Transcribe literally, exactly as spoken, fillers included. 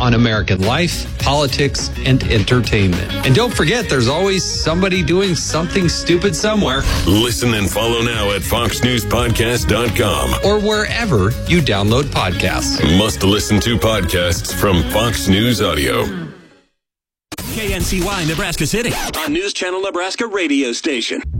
on American life, politics, and entertainment. And don't forget, there's always somebody doing something stupid somewhere. Listen and follow now at fox news podcast dot com or wherever you download podcasts. Must listen to podcasts from Fox News Audio. K N C Y Nebraska City on News Channel Nebraska radio station.